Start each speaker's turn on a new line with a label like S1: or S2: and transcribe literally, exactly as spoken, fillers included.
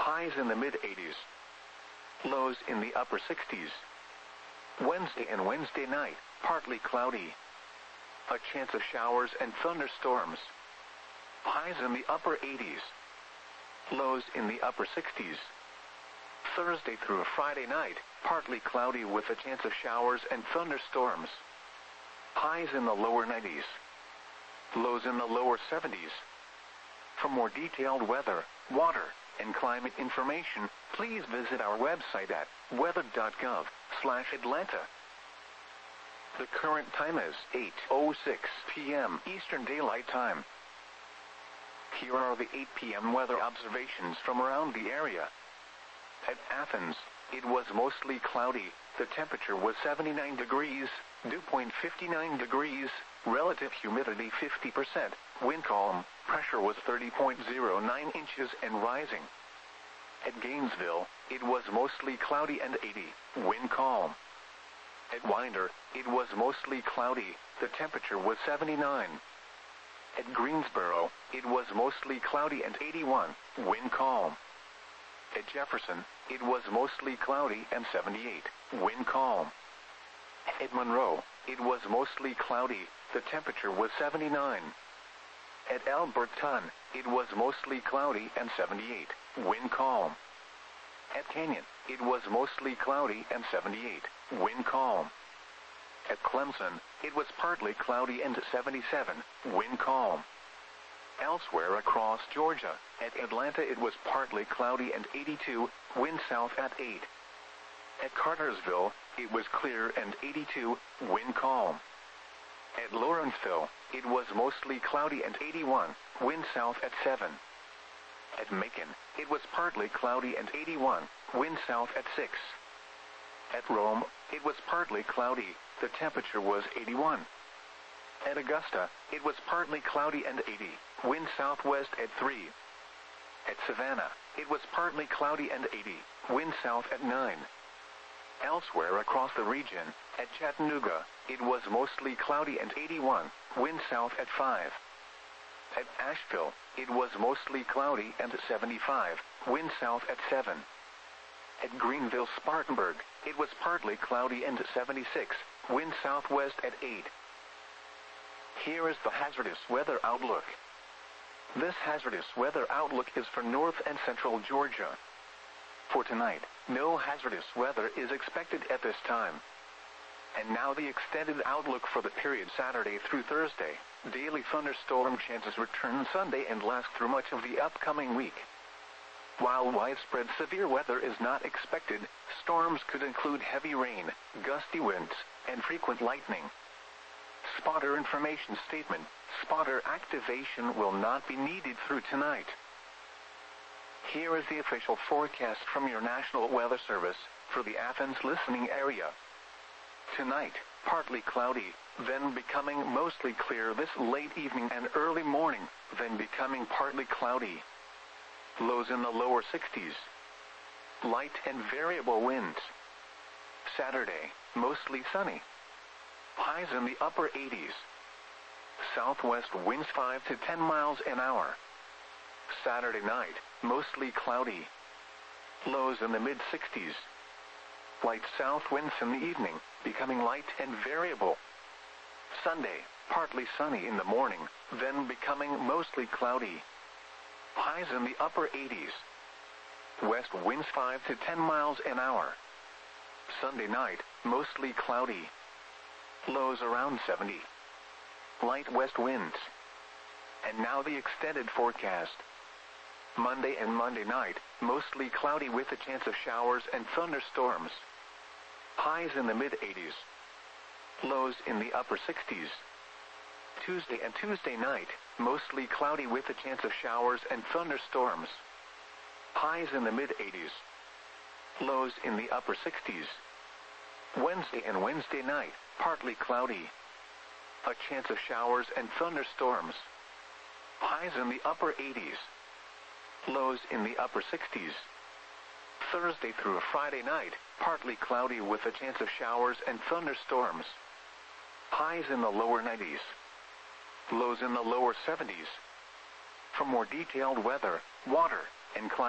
S1: Highs in the mid eighties. Lows in the upper sixties. Wednesday and Wednesday night, partly cloudy. A chance of showers and thunderstorms. Highs in the upper eighties. Lows in the upper sixties. Thursday through Friday night, partly cloudy with a chance of showers and thunderstorms. Highs in the lower nineties. Lows in the lower seventies. For more detailed weather, water, and climate information, please visit our website at weather dot gov slash Atlanta. The current time is eight oh six p m Eastern Daylight Time. Here are the eight p m weather observations from around the area. At Athens, it was mostly cloudy. The temperature was seventy-nine degrees, dew point fifty-nine degrees, relative humidity fifty percent, wind calm, pressure was thirty point zero nine inches and rising. At Gainesville, it was mostly cloudy and eighty, wind calm. At Winder, it was mostly cloudy. The temperature was seventy-nine. At Greensboro, it was mostly cloudy and eighty-one, wind calm. At Jefferson, it was mostly cloudy and seventy-eight, wind calm. At Monroe, it was mostly cloudy. The temperature was seventy-nine. At Alberton, it was mostly cloudy and seventy-eight, wind calm. At Canyon, it was mostly cloudy and seventy-eight, wind calm. At Clemson, it was partly cloudy and seventy-seven, wind calm. Elsewhere across Georgia, at Atlanta it was partly cloudy and eighty-two, wind south at eight. At Cartersville, it was clear and eighty-two, wind calm. At Lawrenceville, it was mostly cloudy and eighty-one, wind south at seven. At Macon, it was partly cloudy and eighty-one, wind south at six. At Rome, it was partly cloudy. The temperature was eighty-one. At Augusta, it was partly cloudy and eighty, wind southwest at three. At Savannah, it was partly cloudy and eighty, wind south at nine. Elsewhere across the region, at Chattanooga, it was mostly cloudy and eighty-one, wind south at five. At Asheville, it was mostly cloudy and seventy-five, wind south at seven. At Greenville-Spartanburg, it was partly cloudy and seventy-six, wind southwest at eight. Here is the hazardous weather outlook. This hazardous weather outlook is for north and central Georgia. For tonight, no hazardous weather is expected at this time. And now the extended outlook for the period Saturday through Thursday. Daily thunderstorm chances return Sunday and last through much of the upcoming week. While widespread severe weather is not expected, storms could include heavy rain, gusty winds, and frequent lightning. Spotter information statement: spotter activation will not be needed through tonight. Here is the official forecast from your National Weather Service for the Athens listening area. Tonight, partly cloudy, then becoming mostly clear this late evening and early morning, then becoming partly cloudy. Lows in the lower sixties. Light and variable winds. Saturday, mostly sunny. Highs in the upper eighties. Southwest winds five to ten miles an hour. Saturday night, mostly cloudy. Lows in the mid sixties. Light south winds in the evening, becoming light and variable. Sunday, partly sunny in the morning, then becoming mostly cloudy. Highs in the upper eighties. West winds five to ten miles an hour. Sunday night, mostly cloudy. Lows around seventy. Light west winds. And now the extended forecast. Monday and Monday night, mostly cloudy with a chance of showers and thunderstorms. Highs in the mid eighties. Lows in the upper sixties. Tuesday and Tuesday night, mostly cloudy with a chance of showers and thunderstorms. Highs in the mid eighties. Lows in the upper sixties. Wednesday and Wednesday night, partly cloudy. A chance of showers and thunderstorms. Highs in the upper eighties. Lows in the upper sixties. Thursday through Friday night, partly cloudy with a chance of showers and thunderstorms. Highs in the lower nineties. Lows in the lower seventies. For more detailed weather, water, and climate